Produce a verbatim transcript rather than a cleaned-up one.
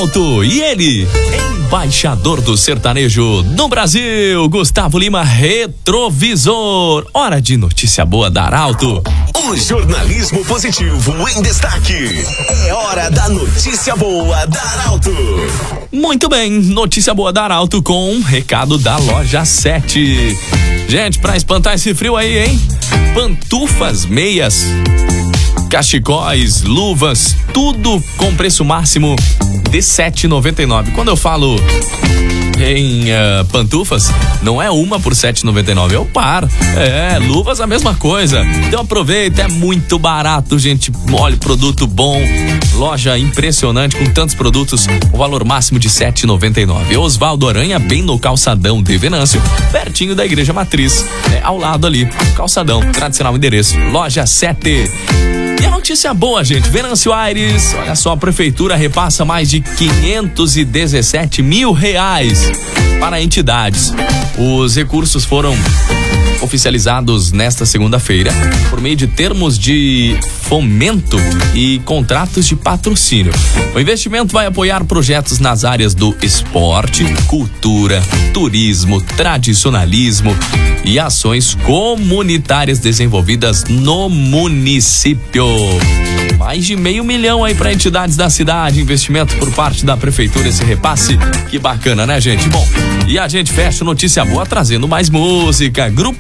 Arauto e ele, embaixador do sertanejo no Brasil, Gustavo Lima, Retrovisor. Hora de notícia boa da Arauto. O jornalismo positivo em destaque. É hora da notícia boa da Arauto. Muito bem, notícia boa da Arauto com um recado da Loja sete. Gente, pra espantar esse frio aí, hein? Pantufas, meias, cachecóis, luvas, tudo com preço máximo de sete reais e noventa e nove. Quando eu falo em uh, pantufas, não é uma por sete reais e noventa e nove, é o par. É, luvas a mesma coisa. Então aproveita, é muito barato, gente. Olha, produto bom, loja impressionante com tantos produtos, o valor máximo de sete reais e noventa e nove. Osvaldo Aranha, bem no calçadão de Venâncio, pertinho da Igreja Matriz, é, ao lado ali, calçadão, tradicional endereço, Loja sete. E a notícia boa, gente, Venâncio Aires, olha só, a prefeitura repassa mais de quinhentos e dezessete mil reais para entidades. Os recursos foram oficializados nesta segunda-feira por meio de termos de fomento e contratos de patrocínio. O investimento vai apoiar projetos nas áreas do esporte, cultura, turismo, tradicionalismo e ações comunitárias desenvolvidas no município. Mais de meio milhão aí para entidades da cidade, investimento por parte da prefeitura, esse repasse, que bacana, né, gente? Bom, e a gente fecha notícia boa trazendo mais música. Grupo